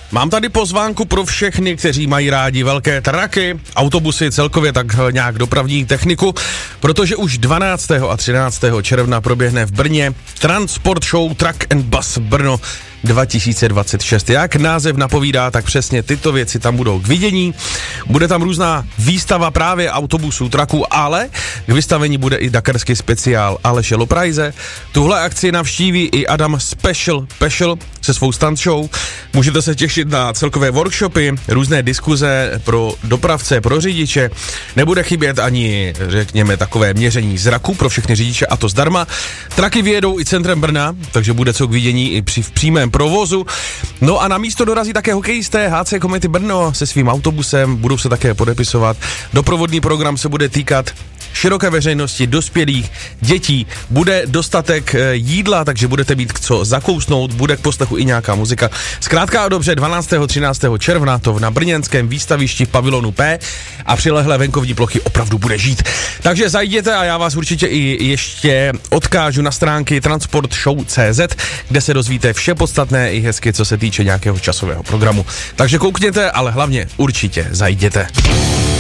Mám tady pozvánku pro všechny, kteří mají rádi velké traky, autobusy, celkově tak nějak dopravní techniku, protože už 12. a 13. června proběhne v Brně Transport Show Truck and Bus Brno 2026. Jak název napovídá, tak přesně tyto věci tam budou k vidění. Bude tam různá výstava právě autobusů, traků, ale k vystavení bude i dakarský speciál Aleše Loprajze. Tuhle akci navštíví i Adam Special se svou stunt show. Můžete se těšit na celkové workshopy, různé diskuze pro dopravce, pro řidiče. Nebude chybět ani, řekněme, takové měření zraku pro všechny řidiče, a to zdarma. Traky vyjedou i centrem Brna, takže bude co k vidění i v přímém provozu. No a na místo dorazí také hokejisté HC Komety Brno se svým autobusem, budou se také podepisovat. Doprovodný program se bude týkat široké veřejnosti, dospělých, dětí, bude dostatek jídla, takže budete mít co zakousnout, bude k poslechu i nějaká muzika. Zkrátka a dobře, 12. 13. června to na brněnském výstavišti v pavilonu P a přilehlé venkovní plochy opravdu bude žít. Takže zajděte a já vás určitě i ještě odkážu na stránky transportshow.cz, kde se dozvíte vše podstatné i hezky, co se týče nějakého časového programu. Takže koukněte, ale hlavně určitě zajděte.